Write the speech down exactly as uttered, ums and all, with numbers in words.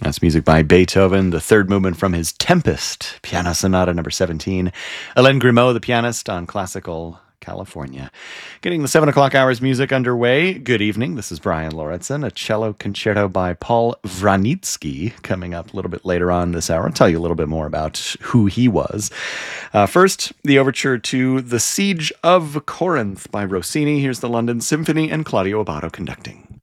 That's music by Beethoven, the third movement from his Tempest, Piano Sonata number seventeen. Hélène Grimaud, the pianist on Classical California. Getting the seven o'clock hours music underway. Good evening. This is Brian Lauritsen. A cello concerto by Paul Wranitzky coming up a little bit later on this hour. I'll tell you a little bit more about who he was. Uh, first, the overture to The Siege of Corinth by Rossini. Here's the London Symphony and Claudio Abbado conducting.